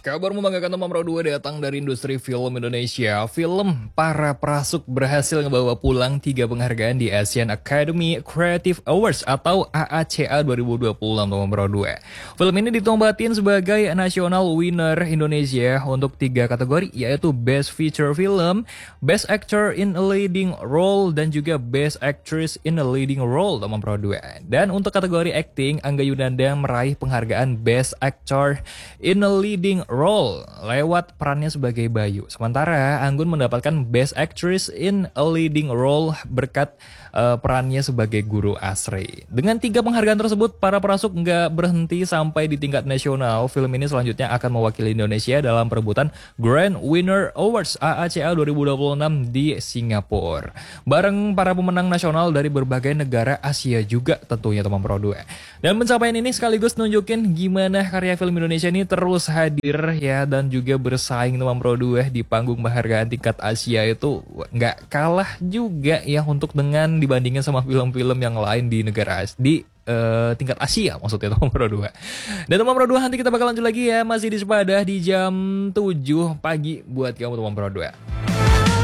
Kabar membanggakan nomor 2 datang dari industri film Indonesia. Film Para Prasuk berhasil membawa pulang 3 penghargaan di Asian Academy Creative Awards atau AACA 2020 nomor 2. Film ini ditombatin sebagai National Winner Indonesia untuk 3 kategori, yaitu Best Feature Film, Best Actor in a Leading Role, dan juga Best Actress in a Leading Role nomor 2. Dan untuk kategori acting, Angga Yunanda meraih penghargaan Best Actor in a Leading Role lewat perannya sebagai Bayu. Sementara Anggun mendapatkan Best Actress in a Leading Role berkat perannya sebagai guru Asri. Dengan 3 penghargaan tersebut, Para Prasuk nggak berhenti sampai di tingkat nasional. Film ini selanjutnya akan mewakili Indonesia dalam perebutan Grand Winner Awards AACA 2026 di Singapura. Bareng para pemenang nasional dari berbagai negara Asia juga tentunya teman Pro 2. Dan pencapaian ini sekaligus nunjukin gimana karya film Indonesia ini terus hadir ya, dan juga bersaing teman Pro 2 di panggung penghargaan tingkat Asia itu nggak kalah juga ya untuk dengan dibandingin sama film-film yang lain di negara tingkat Asia maksudnya teman Pro 2. Dan teman Pro 2 nanti kita bakal lanjut lagi ya, masih di Sepadah di jam 7 pagi buat kamu teman Pro 2.